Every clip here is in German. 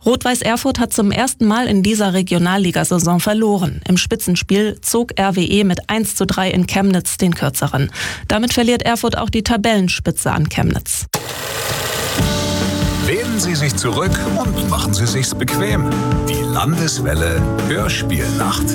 Rot-Weiß Erfurt hat zum ersten Mal in dieser Regionalligasaison verloren. Im Spitzenspiel zog RWE mit 1:3 in Chemnitz den Kürzeren. Damit verliert Erfurt auch die Tabellenspitze an Chemnitz. Lehnen Sie sich zurück und machen Sie sich's bequem. Die Landeswelle Hörspielnacht.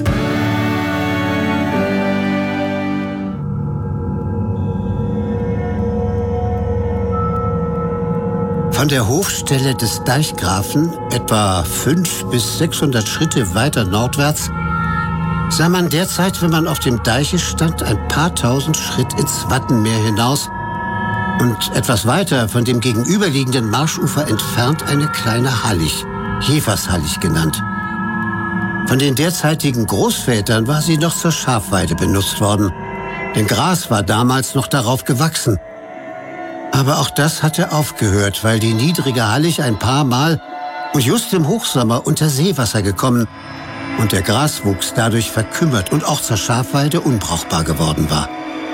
Von der Hofstelle des Deichgrafen, etwa 500 bis 600 Schritte weiter nordwärts, sah man derzeit, wenn man auf dem Deiche stand, ein paar tausend Schritt ins Wattenmeer hinaus und etwas weiter von dem gegenüberliegenden Marschufer entfernt eine kleine Hallig, Jevershallig genannt. Von den derzeitigen Großvätern war sie noch zur Schafweide benutzt worden, denn Gras war damals noch darauf gewachsen. Aber auch das hatte aufgehört, weil die niedrige Hallig ein paar Mal und just im Hochsommer unter Seewasser gekommen und der Graswuchs dadurch verkümmert und auch zur Schafweide unbrauchbar geworden war.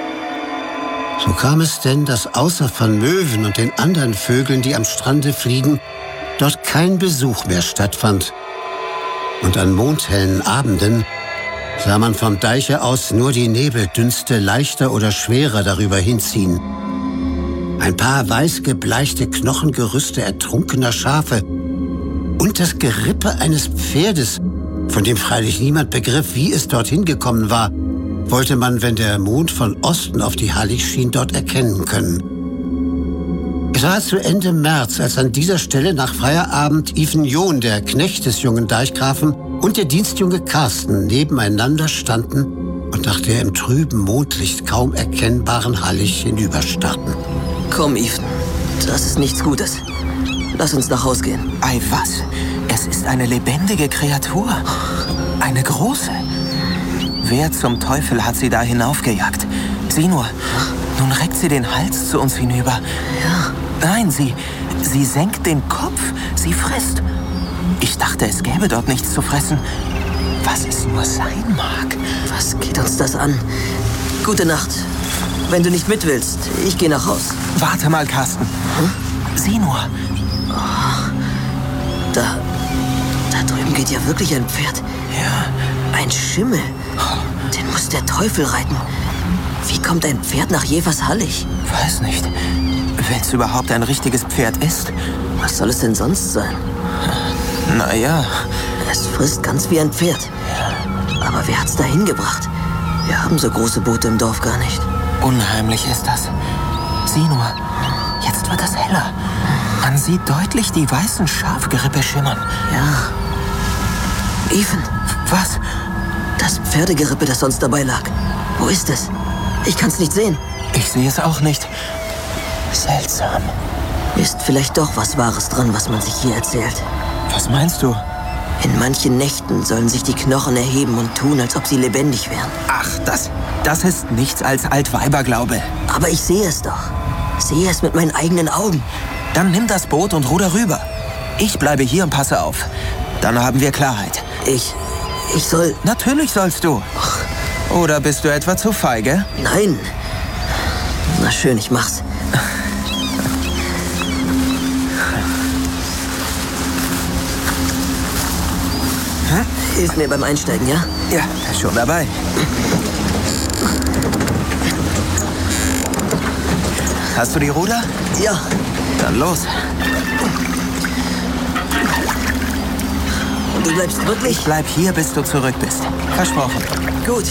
So kam es denn, dass außer von Möwen und den anderen Vögeln, die am Strande fliegen, dort kein Besuch mehr stattfand. Und an mondhellen Abenden sah man vom Deiche aus nur die Nebeldünste leichter oder schwerer darüber hinziehen. Ein paar weiß gebleichte Knochengerüste ertrunkener Schafe und das Gerippe eines Pferdes, von dem freilich niemand begriff, wie es dorthin gekommen war, wollte man, wenn der Mond von Osten auf die Hallig schien, dort erkennen können. Es war zu Ende März, als an dieser Stelle nach Feierabend Iven John, der Knecht des jungen Deichgrafen, und der Dienstjunge Carsten nebeneinander standen und nach der im trüben Mondlicht kaum erkennbaren Hallig hinüberstarrten. Komm, Iven, das ist nichts Gutes. Lass uns nach Haus gehen. Ei, was? Es ist eine lebendige Kreatur. Eine große. Wer zum Teufel hat sie da hinaufgejagt? Sieh nur, nun reckt sie den Hals zu uns hinüber. Ja. Nein, sie senkt den Kopf. Sie frisst. Ich dachte, es gäbe dort nichts zu fressen. Was es nur sein mag. Was geht uns das an? Gute Nacht. Wenn du nicht mit willst, ich gehe nach Haus. Warte mal, Carsten. Sieh nur. Oh, da drüben geht ja wirklich ein Pferd. Ja. Ein Schimmel. Den muss der Teufel reiten. Wie kommt ein Pferd nach Jevershallig? Weiß nicht. Wenn es überhaupt ein richtiges Pferd ist. Was soll es denn sonst sein? Naja. Es frisst ganz wie ein Pferd. Ja. Aber wer hat's dahin gebracht? Wir haben so große Boote im Dorf gar nicht. Unheimlich ist das. Sieh nur, jetzt wird es heller. Man sieht deutlich die weißen Schafgerippe schimmern. Ja. Iven. Was? Das Pferdegerippe, das sonst dabei lag. Wo ist es? Ich kann's nicht sehen. Ich sehe es auch nicht. Seltsam. Ist vielleicht doch was Wahres dran, was man sich hier erzählt. Was meinst du? In manchen Nächten sollen sich die Knochen erheben und tun, als ob sie lebendig wären. Ach, das ist nichts als Altweiberglaube. Aber ich sehe es doch. Sehe es mit meinen eigenen Augen. Dann nimm das Boot und ruder rüber. Ich bleibe hier und passe auf. Dann haben wir Klarheit. Ich soll... Natürlich sollst du. Oder bist du etwa zu feige? Nein. Na schön, ich mach's. Hilf mir beim Einsteigen, ja? Ja, schon dabei. Hast du die Ruder? Ja. Dann los. Und du bleibst wirklich? Ich bleib hier, bis du zurück bist. Versprochen. Gut.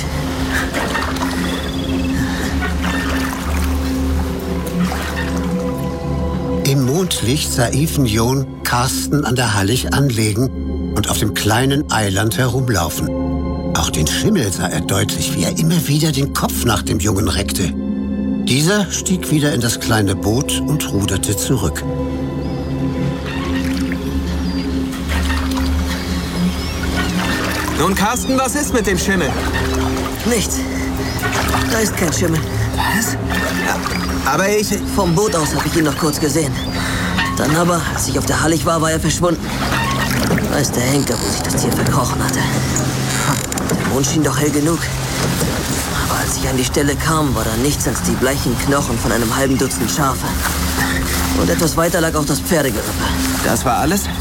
Im Mondlicht sah Iven John Carsten an der Hallig anlegen und auf dem kleinen Eiland herumlaufen. Auch den Schimmel sah er deutlich, wie er immer wieder den Kopf nach dem Jungen reckte. Dieser stieg wieder in das kleine Boot und ruderte zurück. Nun, Carsten, was ist mit dem Schimmel? Nichts. Da ist kein Schimmel. Was? Aber ich... Vom Boot aus habe ich ihn noch kurz gesehen. Dann aber, als ich auf der Hallig war, war er verschwunden. Da ist der Henker, wo sich das Tier verkrochen hatte. Der Mond schien doch hell genug. Aber als ich an die Stelle kam, war da nichts als die bleichen Knochen von einem halben Dutzend Schafe. Und etwas weiter lag auch das Pferdegerippe. Das war alles?